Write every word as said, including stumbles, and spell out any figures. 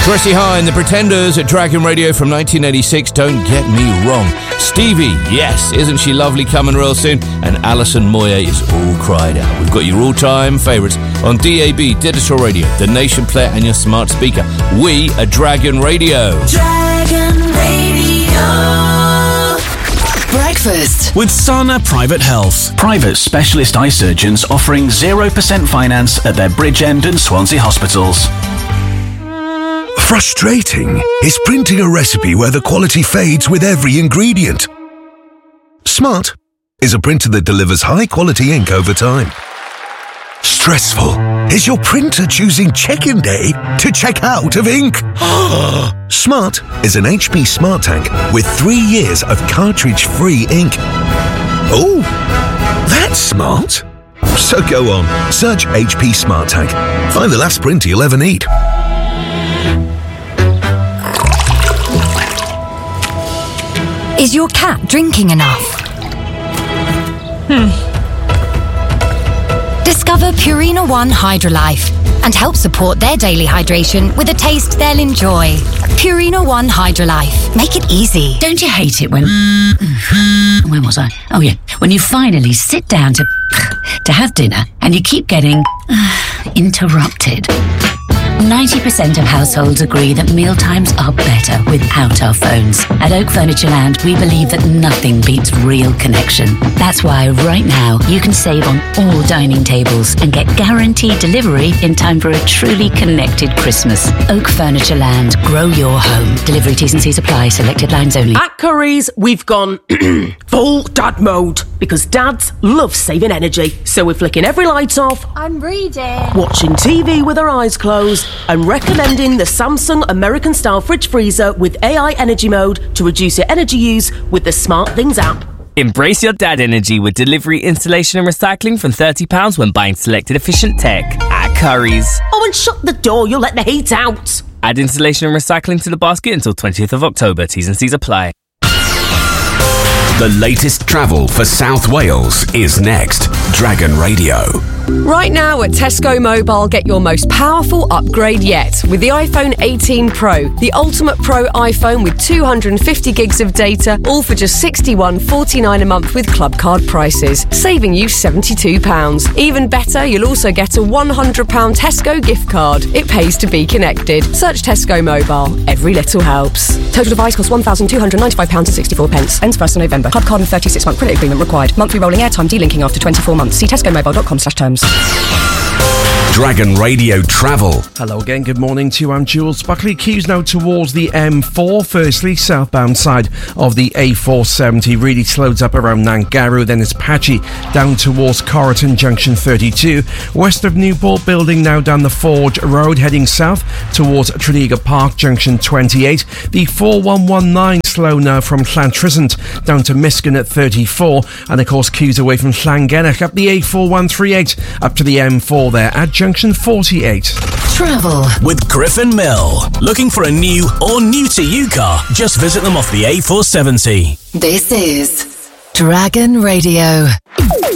Tracy Hine, The Pretenders at Dragon Radio from nineteen eighty-six. Don't get me wrong. Stevie, yes, isn't she lovely, coming real soon? And Alison Moyer is all cried out. We've got your all-time favourites on D A B, Digital Radio, the Nation Player and your smart speaker. We are Dragon Radio. Dragon Radio. Breakfast with Sana Private Health. Private specialist eye surgeons offering zero percent finance at their Bridgend and Swansea hospitals. Frustrating is printing a recipe where the quality fades with every ingredient. Smart is a printer that delivers high-quality ink over time. Stressful is your printer choosing check-in day to check out of ink. Smart is an H P Smart Tank with three years of cartridge-free ink. Oh, that's smart. So go on, search H P Smart Tank. Find the last printer you'll ever need. Is your cat drinking enough? Hmm. Discover Purina One Hydrolife and help support their daily hydration with a taste they'll enjoy. Purina One Hydrolife. Make it easy. Don't you hate it when... Where was I? Oh, yeah. When you finally sit down to... to have dinner and you keep getting... interrupted. ninety percent of households agree that mealtimes are better without our phones. At Oak Furniture Land, we believe that nothing beats real connection. That's why right now you can save on all dining tables and get guaranteed delivery in time for a truly connected Christmas. Oak Furniture Land, grow your home. Delivery T's and C's apply, selected lines only. At Curry's, we've gone full dad mode because dads love saving energy. So we're flicking every light off. I'm reading. Watching T V with our eyes closed. And recommending the Samsung American Style Fridge Freezer with A I Energy Mode to reduce your energy use with the Smart Things app. Embrace your dad energy with delivery, installation and recycling from thirty pounds when buying selected efficient tech at Curry's. Oh, and shut the door, you'll let the heat out. Add installation and recycling to the basket until twentieth of October. T's and C's apply. The latest travel for South Wales is next. Dragon Radio. Right now at Tesco Mobile, get your most powerful upgrade yet with the iPhone eighteen Pro, the ultimate Pro iPhone with two hundred fifty gigs of data, all for just sixty-one forty-nine a month with club card prices, saving you seventy-two pounds. Even better, you'll also get a one hundred pounds Tesco gift card. It pays to be connected. Search Tesco Mobile. Every little helps. Total device costs one thousand two hundred ninety-five pounds sixty-four. Ends first of November. Club card and thirty-six month credit agreement required. Monthly rolling airtime delinking after twenty-four months. See tesco mobile dot com slash terms. Dragon Radio Travel. Hello again, good morning to you. I'm Jules Buckley. Queues now towards the M four. Firstly, southbound side of the A four seventy really slows up around Nangarrow, then it's patchy down towards Corriton Junction thirty-two. West of Newport, building now down the Forge Road, heading south towards Tredegar Park Junction twenty-eight. The four one one nine slow now from Llantrisant down to Miskin at thirty-four, and of course queues away from Llangennech up the A four one three eight up to the M four there at Junction forty-eight. Travel with Griffin Mill. Looking for a new or new to you car? Just visit them off the A four seventy. This is Dragon Radio.